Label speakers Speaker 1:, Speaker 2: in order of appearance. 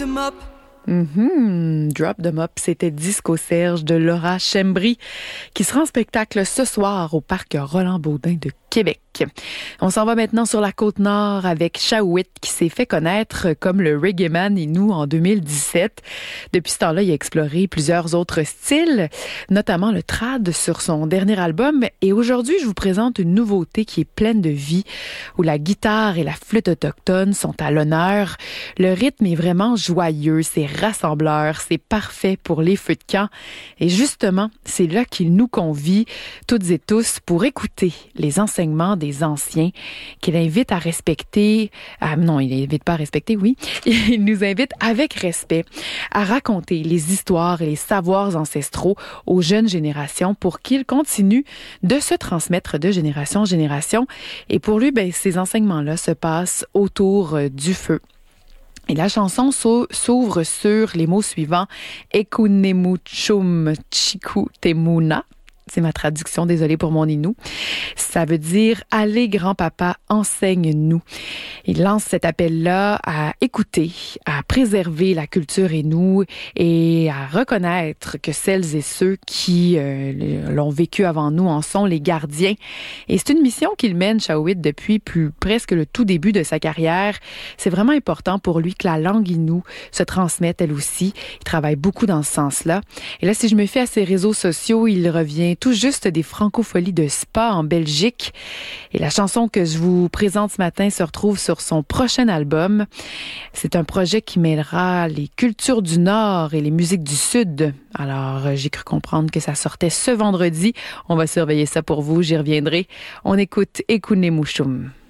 Speaker 1: them up.
Speaker 2: Drop them up, c'était Disco Serge de Laura Chembry qui sera en spectacle ce soir au parc Roland-Baudin de Québec. On s'en va maintenant sur la Côte-Nord avec Shaouit qui s'est fait connaître comme le reggae man Innu en 2017. Depuis ce temps-là, il a exploré plusieurs autres styles, notamment le trad sur son dernier album. Et aujourd'hui, je vous présente une nouveauté qui est pleine de vie, où la guitare et la flûte autochtone sont à l'honneur. Le rythme est vraiment joyeux, c'est rassembleur, c'est parfait pour les feux de camp. Et justement, c'est là qu'il nous convie, toutes et tous, pour écouter les enseignements des anciens qu'il invite à respecter. Non, il n'invite pas à respecter, oui. Il nous invite avec respect à raconter les histoires et les savoirs ancestraux aux jeunes générations pour qu'ils continuent de se transmettre de génération en génération. Et pour lui, ces enseignements-là se passent autour du feu. Et la chanson s'ouvre sur les mots suivants. Ekunemuchum chiku temuna. C'est ma traduction, désolée pour mon Innu. Ça veut dire « Allez, grand-papa, enseigne-nous ». Il lance cet appel-là à écouter, à préserver la culture Innu et à reconnaître que celles et ceux qui l'ont vécu avant nous en sont les gardiens. Et c'est une mission qu'il mène, Shaouit, depuis presque le tout début de sa carrière. C'est vraiment important pour lui que la langue Innu se transmette elle aussi. Il travaille beaucoup dans ce sens-là. Et là, si je me fie à ses réseaux sociaux, il revient tout juste des francopholies de Spa en Belgique. Et la chanson que je vous présente ce matin se retrouve sur son prochain album. C'est un projet qui mêlera les cultures du Nord et les musiques du Sud. Alors, j'ai cru comprendre que ça sortait ce vendredi. On va surveiller ça pour vous, j'y reviendrai. On écoute Ekunemuchum.